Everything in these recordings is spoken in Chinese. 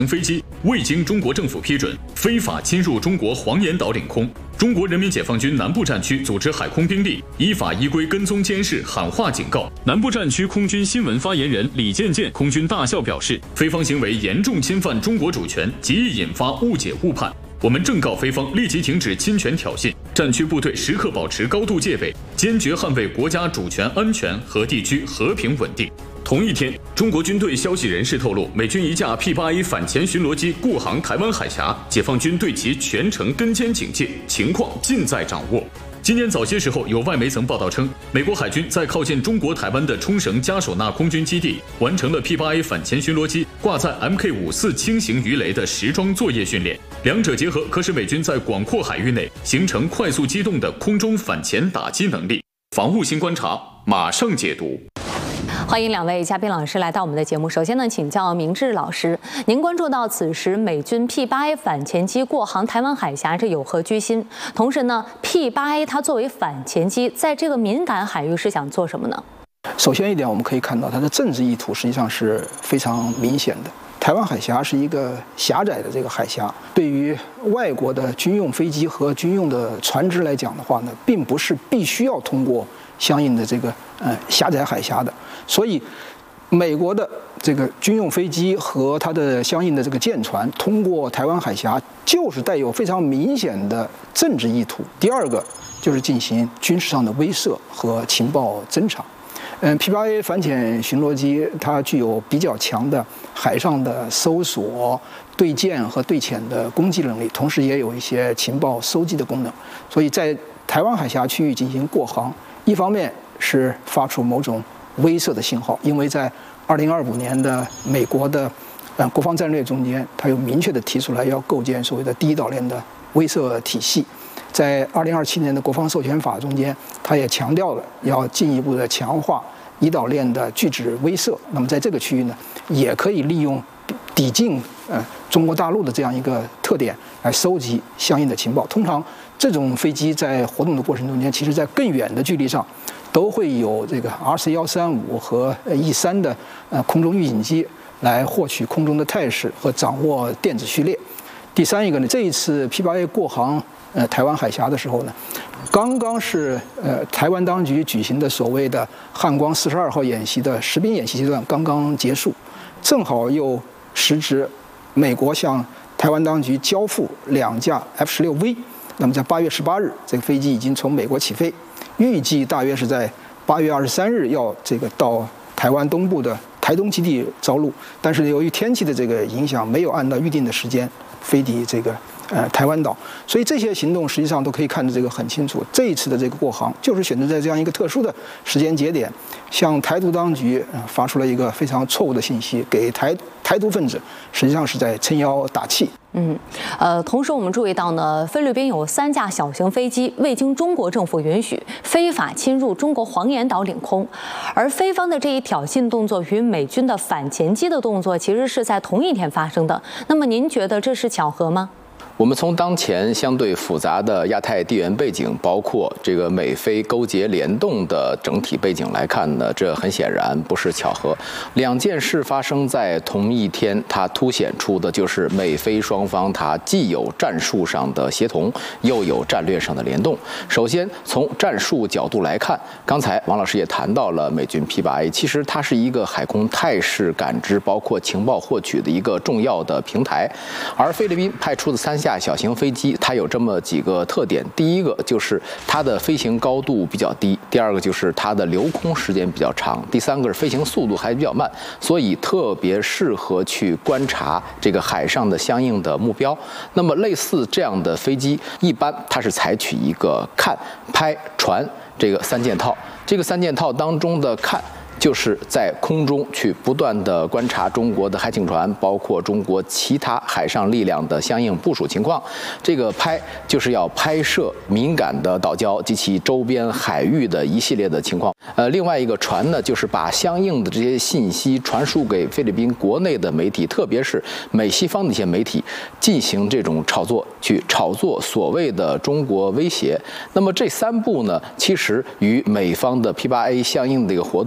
飞机未经中国政府批准，非法侵入中国黄岩岛领空。中国人民解放军南部战区组织海空兵力依法依规跟踪监视，喊话警告。南部战区空军新闻发言人李建建空军大校表示，菲方行为严重侵犯中国主权，极易引发误解误判。我们正告菲方立即停止侵权挑衅，战区部队时刻保持高度戒备，坚决捍卫国家主权安全和地区和平稳定。同一天，中国军队消息人士透露，美军一架 P-8A 反潜巡逻机过航台湾海峡，解放军对其全程跟监警戒，情况尽在掌握。今年早些时候，有外媒曾报道称，美国海军在靠近中国台湾的冲绳加手纳空军基地完成了 P-8A 反潜巡逻机挂载 MK-54轻型鱼雷的实装作业训练，两者结合可使美军在广阔海域内形成快速机动的空中反潜打击能力。防务新观察马上解读。 欢迎两位嘉宾老师来到我们的节目。首先呢，请教明志老师，您关注到此时美军 P-8A 反潜机过航台湾海峡，这有何居心？同时呢 ，P-8A 它作为反潜机，在这个敏感海域是想做什么呢？ 首先一点，我们可以看到它的政治意图实际上是非常明显的。台湾海峡是一个狭窄的这个海峡，对于外国的军用飞机和军用的船只来讲的话呢，并不是必须要通过相应的这个狭窄海峡的。所以，美国的这个军用飞机和它的相应的这个舰船通过台湾海峡，就是带有非常明显的政治意图。第二个就是进行军事上的威慑和情报侦察。P-8A 反潜巡逻机它具有比较强的海上的搜索、对舰和对潜的攻击能力，同时也有一些情报收集的功能。所以在台湾海峡区域进行过航，一方面是发出某种威慑的信号，因为在2025年的美国的国防战略中间，它有明确的提出来要构建所谓的第一岛链的威慑体系。在2027年的国防授权法中间，它也强调了要进一步的强化一岛链的拒止威慑。那么在这个区域呢，也可以利用抵近中国大陆的这样一个特点来收集相应的情报。通常这种飞机在活动的过程中间，其实在更远的距离上都会有这个 RC-135和 E-3的空中预警机来获取空中的态势和掌握电子序列。第三一个呢，这一次 P-8A 过航台湾海峡的时候呢，刚刚是台湾当局举行的所谓的汉光42号演习的实兵演习阶段刚刚结束，正好又时值美国向台湾当局交付2架 F-16V。那么在8月18日，这个飞机已经从美国起飞，预计大约是在8月23日要到台湾东部的台东基地着陆，但是由于天气的这个影响，没有按照预定的时间飞抵这个台湾岛，所以这些行动实际上都可以看得这个很清楚。这一次的这个过航，就是选择在这样一个特殊的时间节点，向台独当局发出了一个非常错误的信息，给台独分子实际上是在撑腰打气。 同时我们注意到呢，菲律宾有3架小型飞机未经中国政府允许，非法侵入中国黄岩岛领空，而菲方的这一挑衅动作与美军的反潜机的动作其实是在同一天发生的。那么您觉得这是巧合吗？ 我们从当前相对复杂的亚太地缘背景，包括这个美菲勾结联动的整体背景来看呢，这很显然不是巧合。2件事发生在同一天，它凸显出的就是美菲双方它既有战术上的协同，又有战略上的联动。首先从战术角度来看，刚才王老师也谈到了美军 P-8A， 其实它是一个海空态势感知，包括情报获取的一个重要的平台。而菲律宾派出的3架小型飞机，它有这么几个特点：第一个就是它的飞行高度比较低；第二个就是它的留空时间比较长；第三个是飞行速度还比较慢，所以特别适合去观察这个海上的相应的目标。那么类似这样的飞机，一般它是采取一个看、拍、传这个3件套。这个3件套当中的看，就是在空中去不断的观察中国的海警船，包括中国其他海上力量的相应部署情况。这个拍就是要拍摄敏感的岛礁及其周边海域的一系列的情况。另外一个传呢，就是把相应的这些信息传输给菲律宾国内的媒体，特别是美西方的一些媒体，进行这种炒作，去炒作所谓的中国威胁。那么这3步呢，其实与美方的 P-8A 相应的一个活动，其实在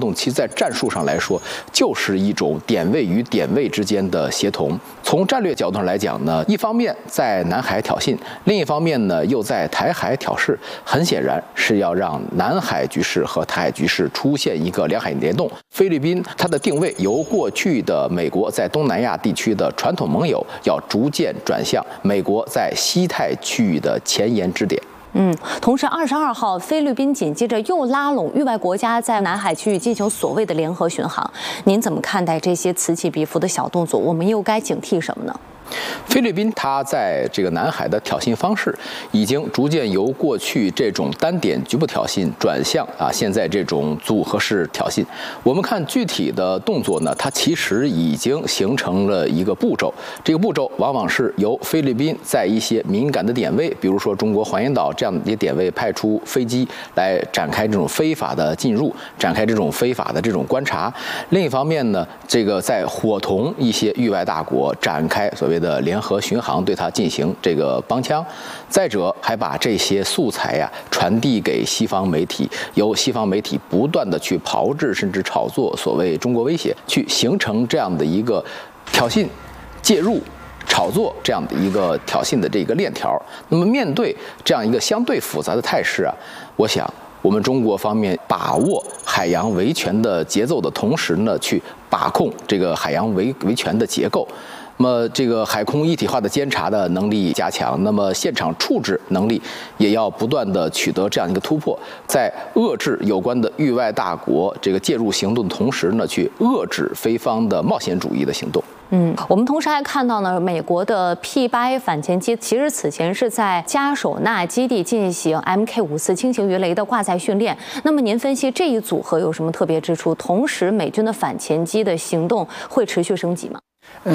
在战术上来说，就是一种点位与点位之间的协同。从战略角度上来讲呢，一方面在南海挑衅，另一方面呢又在台海挑事，很显然是要让南海局势和台海局势出现一个两海联动。菲律宾它的定位由过去的美国在东南亚地区的传统盟友，要逐渐转向美国在西太区域的前沿支点。 同时22号，菲律宾紧接着又拉拢域外国家在南海区域进行所谓的联合巡航。您怎么看待这些此起彼伏的小动作？我们又该警惕什么呢？ 菲律宾它在这个南海的挑衅方式，已经逐渐由过去这种单点局部挑衅转向现在这种组合式挑衅。我们看具体的动作呢，它其实已经形成了一个步骤。这个步骤往往是由菲律宾在一些敏感的点位，比如说中国黄岩岛这样的一些点位，派出飞机来展开这种非法的进入，展开这种非法的这种观察。另一方面呢，这个在伙同一些域外大国展开所谓的联合巡航，对它进行这个帮腔。再者，还把这些素材传递给西方媒体，由西方媒体不断的去炮制甚至炒作所谓中国威胁，去形成这样的一个挑衅、介入、炒作这样的一个挑衅的这个链条。那么面对这样一个相对复杂的态势我想我们中国方面把握海洋维权的节奏的同时呢，去把控这个海洋维权的结构。那么这个海空一体化的监察的能力加强，那么现场处置能力也要不断的取得这样一个突破，在遏制有关的域外大国这个介入行动的同时呢，去遏制菲方的冒险主义的行动。 我们同时还看到呢，美国的 P-8A 反潜机其实此前是在加首纳基地进行 MK-54轻型鱼雷的挂载训练。那么您分析这一组合有什么特别之处？同时，美军的反潜机的行动会持续升级吗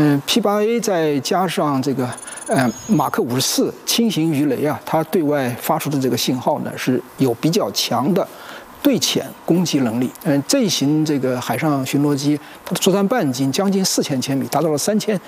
？P-8A 再加上这个马克54轻型鱼雷它对外发出的这个信号呢是有比较强的对潜攻击能力。这一型这个海上巡逻机，它的作战半径将近4000千米，达到了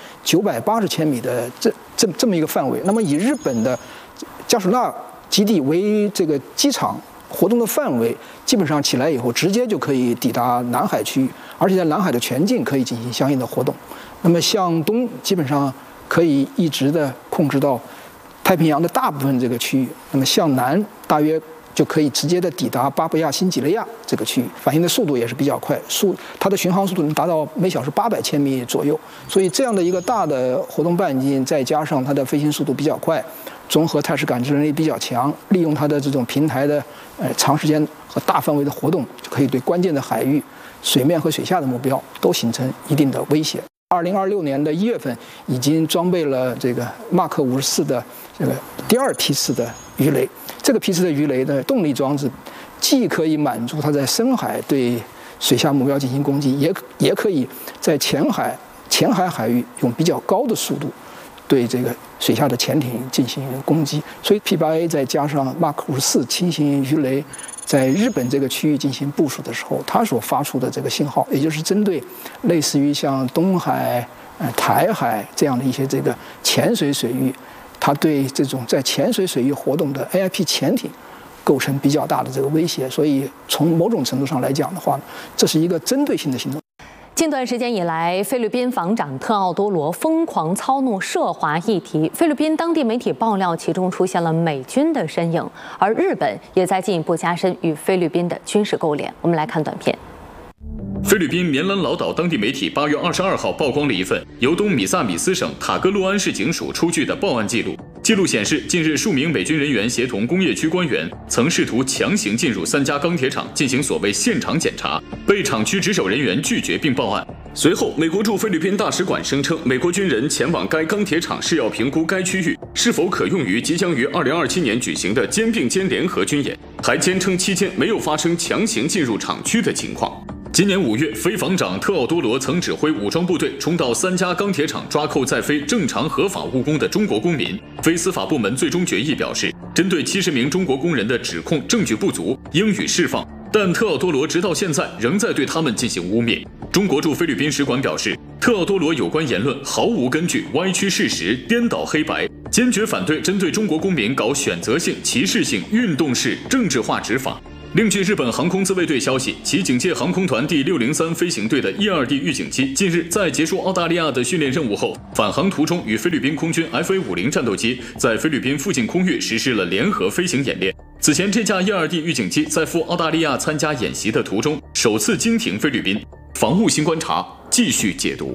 3980千米的这么一个范围。那么以日本的加索纳基地为这个机场活动的范围，基本上起来以后直接就可以抵达南海区域，而且在南海的全境可以进行相应的活动。那么向东基本上可以一直的控制到太平洋的大部分这个区域，那么向南大约就可以直接的抵达巴布亚新几内亚这个区域，反应的速度也是比较快，它的巡航速度能达到每小时800千米左右。所以这样的一个大的活动半径，再加上它的飞行速度比较快，综合态势感知能力比较强，利用它的这种平台的长时间和大范围的活动，就可以对关键的海域、水面和水下的目标都形成一定的威胁。2026年的1月份已经装备了这个马克54的这个第2批次的鱼雷。这个批次的鱼雷的动力装置，既可以满足它在深海对水下目标进行攻击，也可以在浅海海域用比较高的速度对这个水下的潜艇进行攻击。所以 P-8A 再加上马克54轻型鱼雷，在日本这个区域进行部署的时候，它所发出的这个信号，也就是针对类似于像东海、台海这样的一些这个潜水水域，它对这种在潜水水域活动的 AIP 潜艇构成比较大的这个威胁。所以从某种程度上来讲的话，这是一个针对性的行动。 近段时间以来，菲律宾防长特奥多罗疯狂操弄涉华议题，菲律宾当地媒体爆料其中出现了美军的身影，而日本也在进一步加深与菲律宾的军事勾连。我们来看短片。 菲律宾棉兰老岛当地媒体8月22号曝光了一份由东米萨米斯省塔格洛安市警署出具的报案记录。记录显示，近日数名美军人员协同工业区官员曾试图强行进入3家钢铁厂进行所谓现场检查，被厂区值守人员拒绝并报案。随后，美国驻菲律宾大使馆声称，美国军人前往该钢铁厂是要评估该区域是否可用于即将于2027年举行的肩并肩联合军演，还坚称期间没有发生强行进入厂区的情况。今年5月，菲防长特奥多罗曾指挥武装部队冲到3家钢铁厂抓扣在菲正常合法务工的中国公民。菲司法部门最终决议表示，针对70名中国工人的指控证据不足，应予释放。但特奥多罗直到现在仍在对他们进行污蔑。中国驻菲律宾使馆表示，特奥多罗有关言论毫无根据，歪曲事实，颠倒黑白，坚决反对针对中国公民搞选择性、歧视性、运动式、政治化执法。 另据日本航空自卫队消息，其警戒航空团第603飞行队的E-2D预警机近日在结束澳大利亚的训练任务后，返航途中与菲律宾空军 FA-50战斗机在菲律宾附近空域实施了联合飞行演练。此前，这架E-2D预警机在赴澳大利亚参加演习的途中，首次经停菲律宾。防务新观察继续解读。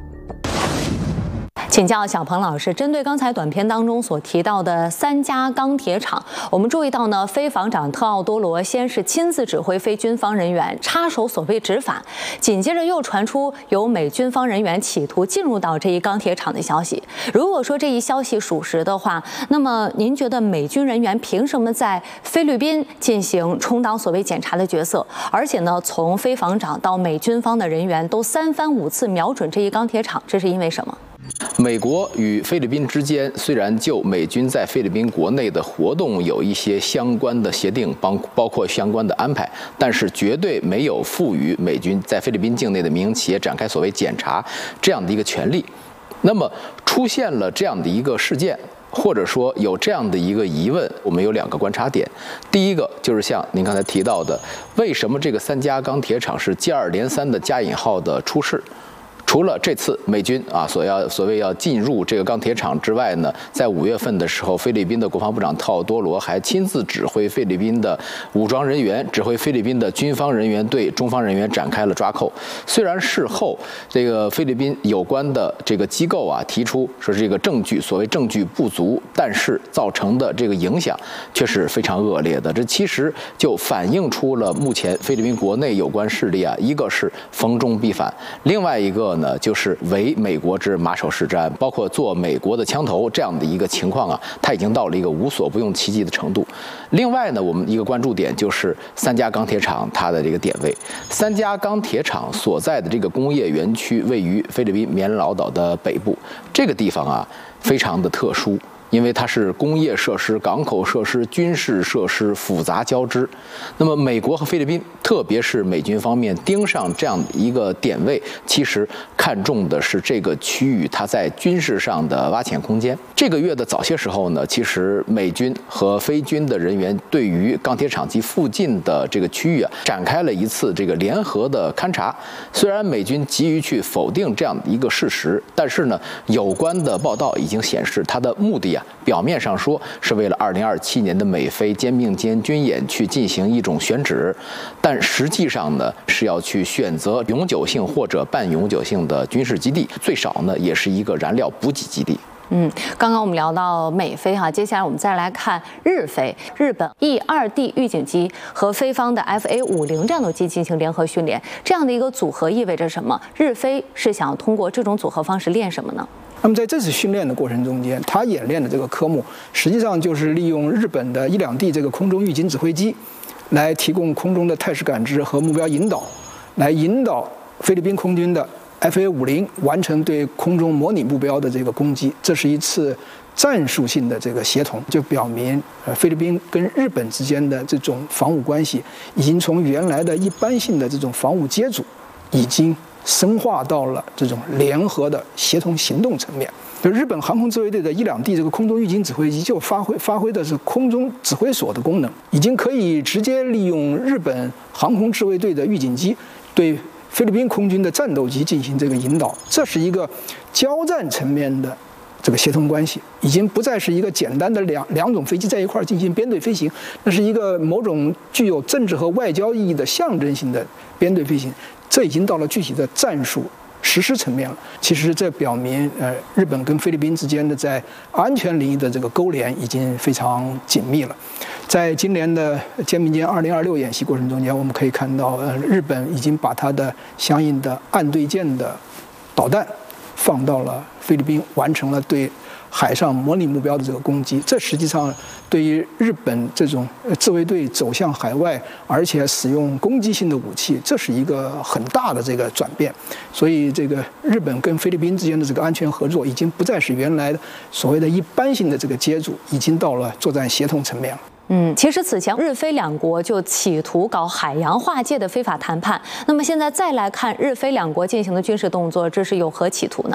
请教小鹏老师，针对刚才短片当中所提到的3家钢铁厂，我们注意到呢，菲防长特奥多罗先是亲自指挥非军方人员插手所谓执法，紧接着又传出有美军方人员企图进入到这一钢铁厂的消息。如果说这一消息属实的话，那么您觉得美军人员凭什么在菲律宾进行充当所谓检查的角色？而且呢，从菲防长到美军方的人员都3番5次瞄准这一钢铁厂，这是因为什么？ 美国与菲律宾之间虽然就美军在菲律宾国内的活动有一些相关的协定，包括相关的安排，但是绝对没有赋予美军在菲律宾境内的民营企业展开所谓检查这样的一个权利。那么出现了这样的一个事件，或者说有这样的一个疑问，我们有2个观察点。第一个就是像您刚才提到的，为什么这个3家钢铁厂是接二连三的加引号的出事？除了这次美军所谓要进入这个钢铁厂之外呢，在5月份的时候，菲律宾的国防部长特奥多罗还亲自指挥菲律宾的武装人员、指挥菲律宾的军方人员对中方人员展开了抓扣。虽然事后这个菲律宾有关的这个机构提出说这个所谓证据不足，但是造成的这个影响却是非常恶劣的。这其实就反映出了目前菲律宾国内有关势力一个是逢中必反，另外一个就是为美国之马首是瞻，包括做美国的枪头这样的一个情况它已经到了一个无所不用其极的程度。另外呢，我们一个关注点就是3家钢铁厂它的这个点位。3家钢铁厂所在的这个工业园区位于菲律宾棉劳岛的北部，这个地方非常的特殊。因为它是工业设施、港口设施、军事设施复杂交织，那么美国和菲律宾，特别是美军方面盯上这样的一个点位，其实看重的是这个区域它在军事上的挖潜空间。这个月的早些时候呢，其实美军和菲军的人员对于钢铁厂及附近的这个区域展开了一次这个联合的勘察。虽然美军急于去否定这样的一个事实，但是呢，有关的报道已经显示它的目的表面上说是为了2027年的美菲肩并肩军演去进行一种选址，但实际上呢是要去选择永久性或者半永久性的军事基地，最少呢也是一个燃料补给基地。 刚刚我们聊到美菲接下来我们再来看日菲。日本 E-2D 预警机和菲方的 FA-50战斗机进行联合训练，这样的一个组合意味着什么？日菲是想通过这种组合方式练什么呢？ 那么在这次训练的过程中间，他演练的这个科目，实际上就是利用日本的E-2D这个空中预警指挥机，来提供空中的态势感知和目标引导，来引导菲律宾空军的 FA-50完成对空中模拟目标的这个攻击。这是一次战术性的这个协同，就表明菲律宾跟日本之间的这种防务关系，已经从原来的一般性的这种防务接触，已经深化到了这种联合的协同行动层面。就日本航空自卫队的E-2D这个空中预警指挥机就发挥的是空中指挥所的功能，已经可以直接利用日本航空自卫队的预警机对菲律宾空军的战斗机进行这个引导。这是一个交战层面的这个协同关系，已经不再是一个简单的两种飞机在一块进行编队飞行，那是一个某种具有政治和外交意义的象征性的编队飞行。这已经到了具体的战术实施层面了。其实这表明，日本跟菲律宾之间的在安全领域的这个勾连已经非常紧密了。在今年的肩并肩2026演习过程中间，我们可以看到，日本已经把它的相应的岸对舰的导弹放到了菲律宾，完成了对海上模拟目标的这个攻击。这实际上对于日本这种自卫队走向海外，而且使用攻击性的武器，这是一个很大的这个转变。所以这个日本跟菲律宾之间的这个安全合作，已经不再是原来的所谓的一般性的这个接触，已经到了作战协同层面了。 其实此前日菲两国就企图搞海洋划界的非法谈判，那么现在再来看日菲两国进行的军事动作，这是有何企图呢？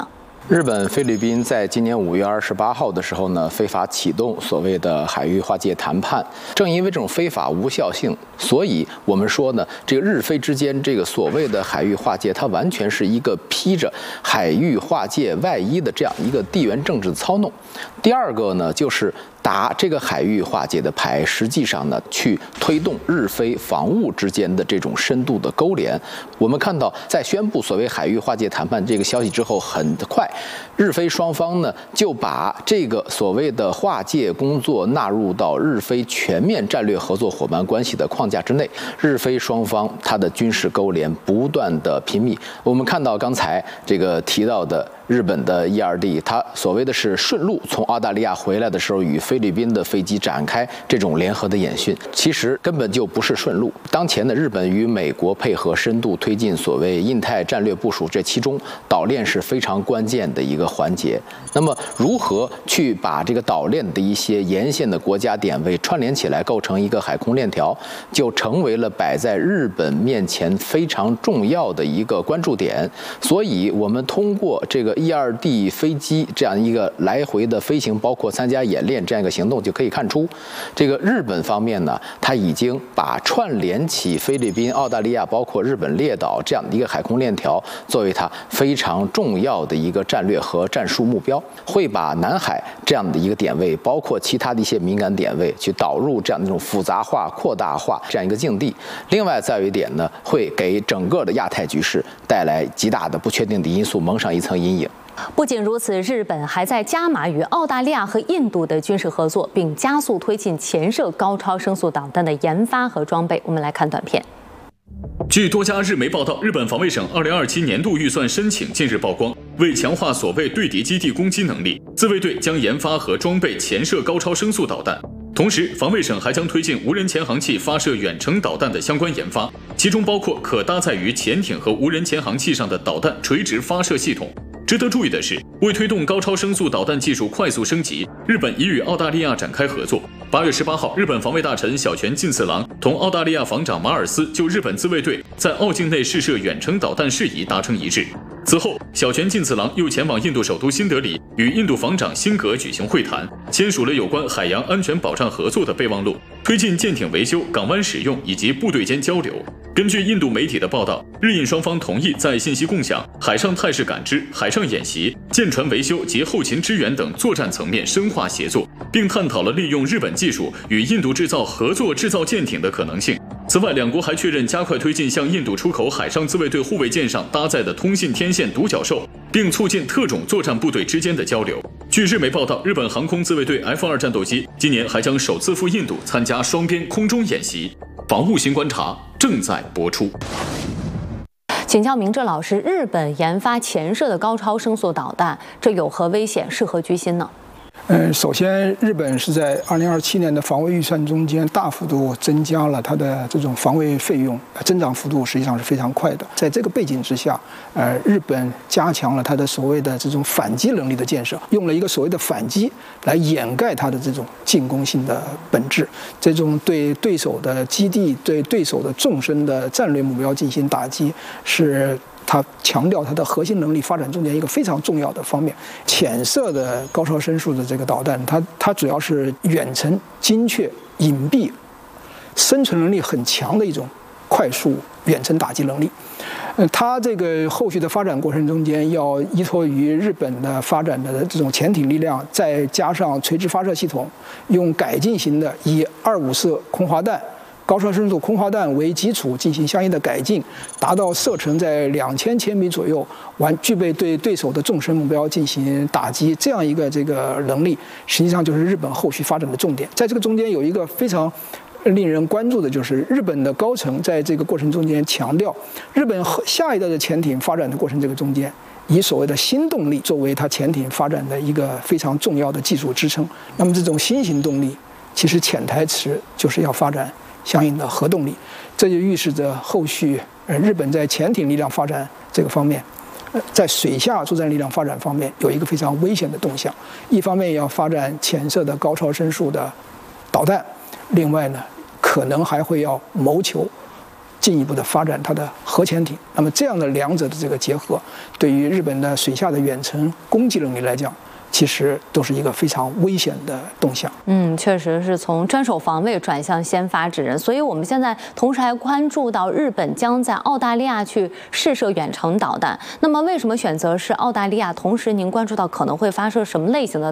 日本、菲律宾在今年5月28号的时候呢，非法启动所谓的海域划界谈判。正因为这种非法无效性，所以我们说呢，这个日菲之间这个所谓的海域划界，它完全是一个披着海域划界外衣的这样一个地缘政治操弄。第二个呢，就是打这个海域划界的牌，实际上呢，去推动日菲防务之间的这种深度的勾连。我们看到，在宣布所谓海域划界谈判这个消息之后，很快，日菲双方呢就把这个所谓的划界工作纳入到日菲全面战略合作伙伴关系的框架之内。日菲双方它的军事勾连不断的频密。我们看到刚才这个提到的日本的 E-2D， 它所谓的是顺路从澳大利亚回来的时候，与菲律宾的飞机展开这种联合的演训，其实根本就不是顺路。当前的日本与美国配合深度推进所谓印太战略部署，这其中岛链是非常关键的一个环节。那么，如何去把这个岛链的一些沿线的国家点位串联起来，构成一个海空链条，就成为了摆在日本面前非常重要的一个关注点。所以，我们通过这个 E-2D 飞机这样一个来回的飞行，包括参加演练这样一个行动，就可以看出，这个日本方面呢，它已经把串联起菲律宾、澳大利亚，包括日本列岛这样的一个海空链条，作为它非常重要的一个战略和战术目标，会把南海这样的一个点位，包括其他的一些敏感点位，去导入这样的一种复杂化、扩大化这样一个境地。另外，再有一点呢，会给整个的亚太局势带来极大的不确定的因素，蒙上一层阴影。 不仅如此，日本还在加码与澳大利亚和印度的军事合作，并加速推进潜射高超声速导弹的研发和装备。我们来看短片。 据多家日媒报道，日本防卫省2027年度预算申请近日曝光，为强化所谓对敌基地攻击能力，自卫队将研发和装备潜射高超声速导弹。同时，防卫省还将推进无人潜航器发射远程导弹的相关研发，其中包括可搭载于潜艇和无人潜航器上的导弹垂直发射系统。值得注意的是，为推动高超声速导弹技术快速升级，日本已与澳大利亚展开合作。8月18号，日本防卫大臣小泉进次郎同澳大利亚防长马尔斯就日本自卫队在澳境内试射远程导弹事宜达成一致。此后，小泉进次郎又前往印度首都新德里，与印度防长辛格举行会谈，签署了有关海洋安全保障合作的备忘录，推进舰艇维修、港湾使用以及部队间交流。根据印度媒体的报道，日印双方同意在信息共享、海上态势感知、海上演习、舰船维修及后勤支援等作战层面深化协作，并探讨了利用日本技术与印度制造合作制造舰艇的可能性。此外，两国还确认加快推进向印度出口海上自卫队护卫舰上搭载的通信天线独角兽，并促进特种作战部队之间的交流。据日媒报道，日本航空自卫队 F-2 战斗机今年还将首次赴印度参加双边空中演习。防务新观察正在播出。 请教明哲老师，日本研发潜射的高超声速导弹，这有何危险？是何居心呢？ 首先，日本是在2027年的防卫预算中间大幅度增加了它的这种防卫费用，增长幅度实际上是非常快的。在这个背景之下，日本加强了它的所谓的这种反击能力的建设，用了一个所谓的反击来掩盖它的这种进攻性的本质。这种对对手的基地、对对手的纵深的战略目标进行打击，是它强调它的核心能力发展中间一个非常重要的方面。潜射的高超声速的这个导弹，它主要是远程、精确、隐蔽、生存能力很强的一种快速远程打击能力。它这个后续的发展过程中间，要依托于日本的发展的这种潜艇力量，再加上垂直发射系统，用改进型的以254空滑弹、高超声速空滑弹为基础进行相应的改进，达到射程在2000千米左右，具备对对手的纵深目标进行打击这样一个这个能力，实际上就是日本后续发展的重点。在这个中间有一个非常令人关注的，就是日本的高层在这个过程中间强调，日本下一代的潜艇发展的过程这个中间，以所谓的新动力作为它潜艇发展的一个非常重要的技术支撑。那么这种新型动力，其实潜台词就是要发展相应的核动力，这就预示着后续日本在潜艇力量发展这个方面，在水下作战力量发展方面有一个非常危险的动向。一方面要发展潜射的高超声速的导弹，另外呢，可能还会要谋求进一步的发展它的核潜艇。那么这样的两者的这个结合，对于日本的水下的远程攻击能力来讲，其实都是一个非常危险的动向。 确实是从专守防卫转向先发制人。所以我们现在同时还关注到日本将在澳大利亚去试射远程导弹。那么为什么选择是澳大利亚？同时您关注到可能会发射什么类型的